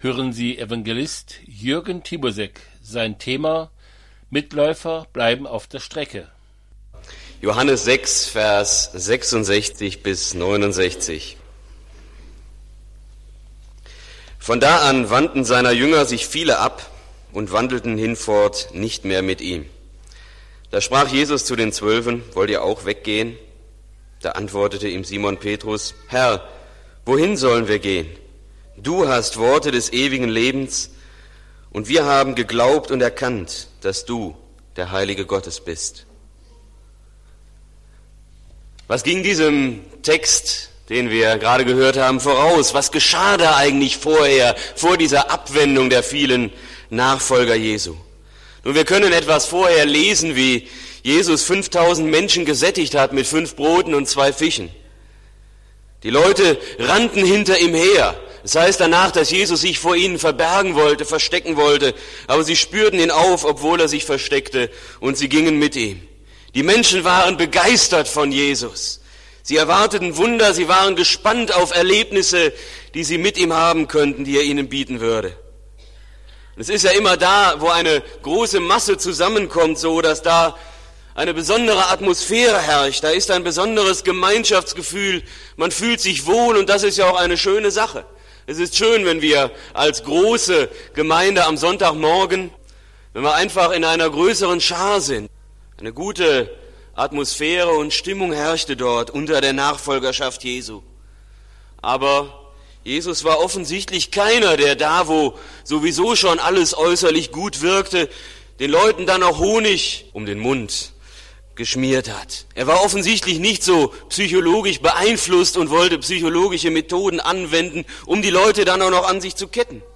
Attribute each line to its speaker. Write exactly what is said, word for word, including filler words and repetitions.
Speaker 1: hören Sie Evangelist Jürgen Tibusek. Sein Thema: Mitläufer bleiben auf der Strecke.
Speaker 2: Johannes sechs, Vers sechsundsechzig bis neunundsechzig. Von da an wandten seiner Jünger sich viele ab und wandelten hinfort nicht mehr mit ihm. Da sprach Jesus zu den Zwölfen: Wollt ihr auch weggehen? Da antwortete ihm Simon Petrus: Herr, wohin sollen wir gehen? Du hast Worte des ewigen Lebens, und wir haben geglaubt und erkannt, dass du der Heilige Gottes bist. Was ging diesem Text, den wir gerade gehört haben, voraus? Was geschah da eigentlich vorher, vor dieser Abwendung der vielen Nachfolger Jesu? Nun, wir können etwas vorher lesen, wie Jesus fünftausend Menschen gesättigt hat mit fünf Broten und zwei Fischen. Die Leute rannten hinter ihm her. Das heißt danach, dass Jesus sich vor ihnen verbergen wollte, verstecken wollte, aber sie spürten ihn auf, obwohl er sich versteckte, und sie gingen mit ihm. Die Menschen waren begeistert von Jesus. Sie erwarteten Wunder, sie waren gespannt auf Erlebnisse, die sie mit ihm haben könnten, die er ihnen bieten würde. Und es ist ja immer da, wo eine große Masse zusammenkommt, so dass da eine besondere Atmosphäre herrscht. Da ist ein besonderes Gemeinschaftsgefühl, man fühlt sich wohl, und das ist ja auch eine schöne Sache. Es ist schön, wenn wir als große Gemeinde am Sonntagmorgen, wenn wir einfach in einer größeren Schar sind. Eine gute Atmosphäre und Stimmung herrschte dort unter der Nachfolgerschaft Jesu. Aber Jesus war offensichtlich keiner, der da, wo sowieso schon alles äußerlich gut wirkte, den Leuten dann auch Honig um den Mund geschmiert hat. Er war offensichtlich nicht so psychologisch beeinflusst und wollte psychologische Methoden anwenden, um die Leute dann auch noch an sich zu ketten.